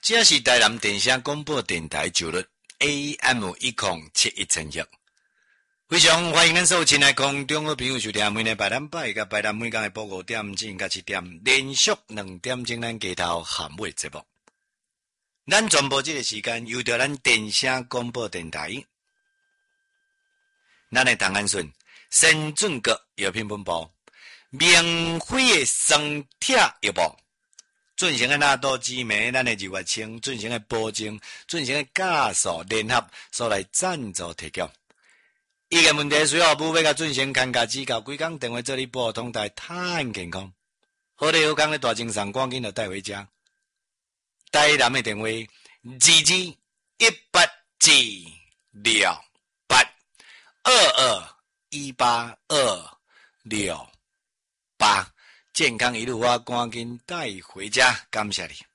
这是台南电声广播电台九律 AM1071千赫，非常欢迎咱所有亲爱空中的朋友收听每日白南拜甲白南每天的报5点至到7点，连续2点钟咱街头含尾节目。咱全部这个时间由着咱电声广播电台，咱的唐安顺、新准国药品本部、明辉的双铁药部。进行的纳多之美，咱的日月清，进行的保证，进行的加速联合所来赞助提供。伊个问题需要不要甲进行看家指教，规工电话这里拨通台探健康。好咧好工咧大精神，赶紧就带回家。台南的电话22182218，健康一路我赶紧带回家，感谢你。